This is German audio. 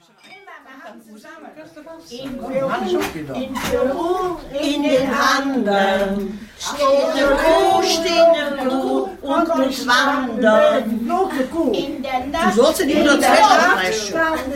In den Handen steht eine Kuh, und muss wandern. Du sollst in die 102 sprechen.